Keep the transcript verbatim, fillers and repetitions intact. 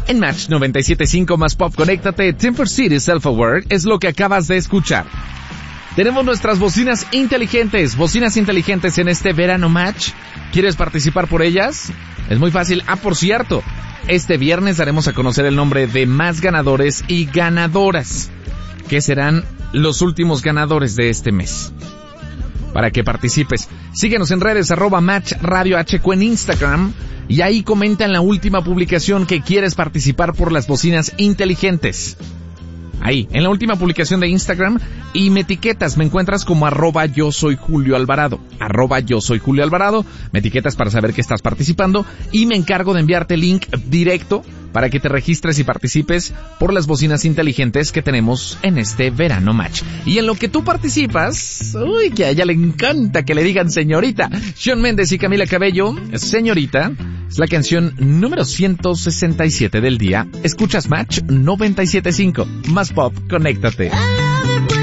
En Match noventa y siete punto cinco más Pop, conéctate. Temper City Self-Aware es lo que acabas de escuchar. Tenemos nuestras bocinas inteligentes, bocinas inteligentes en este verano Match. ¿Quieres participar por ellas? Es muy fácil. Ah, por cierto, este viernes daremos a conocer el nombre de más ganadores y ganadoras, que serán los últimos ganadores de este mes. Para que participes, síguenos en redes, arroba Match Radio H Q en Instagram, y ahí comenta en la última publicación que quieres participar por las bocinas inteligentes. Ahí, en la última publicación de Instagram, y me etiquetas, me encuentras como arroba yo soy Julio Alvarado, arroba yo soy Julio Alvarado, me etiquetas para saber que estás participando, y me encargo de enviarte el link directo para que te registres y participes por las bocinas inteligentes que tenemos en este verano Match. Y en lo que tú participas, uy, que a ella le encanta que le digan señorita. Shawn Mendes y Camila Cabello, Señorita, es la canción número ciento sesenta y siete del día. Escuchas Match noventa y siete punto cinco, más Pop, conéctate.